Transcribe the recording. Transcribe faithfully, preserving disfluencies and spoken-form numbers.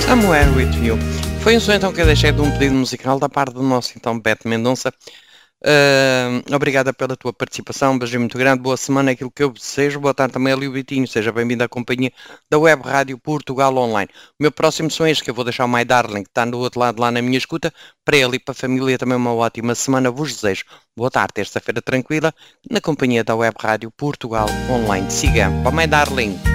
Somewhere With You. Foi um som então que eu deixei de um pedido musical da parte do nosso então Beto Mendonça. Uh, obrigada pela tua participação, um beijo muito grande, boa semana, é aquilo que eu desejo. Boa tarde também ali o Bitinho, seja bem-vindo à companhia da Web Rádio Portugal Online. O meu próximo som é este, que eu vou deixar o My Darling, que está do outro lado lá na minha escuta. Para ele e para a família também uma ótima semana vos desejo. Boa tarde, terça-feira tranquila, na companhia da Web Rádio Portugal Online. Siga para My Darling.